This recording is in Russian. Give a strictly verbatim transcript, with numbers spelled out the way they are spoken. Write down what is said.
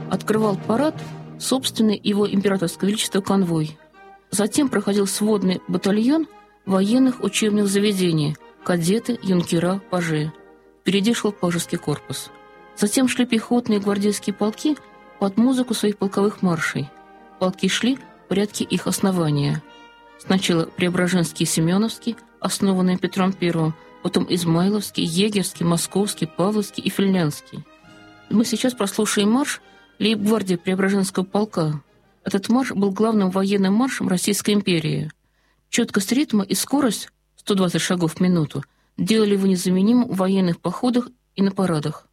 Открывал парад собственный его императорское величество конвой. Затем проходил сводный батальон военных учебных заведений, кадеты, юнкера, пажи. Впереди шел пажеский корпус. Затем шли пехотные и гвардейские полки под музыку своих полковых маршей. Полки шли в порядке их основания. Сначала Преображенский и Семеновский, основанные Петром Первым, потом Измайловский, Егерский, Московский, Павловский и Финляндский. Мы сейчас прослушаем марш лейб-гвардии Преображенского полка. Этот марш был главным военным маршем Российской империи. Четкость ритма и скорость сто двадцать шагов в минуту делали его незаменимым в военных походах и на парадах.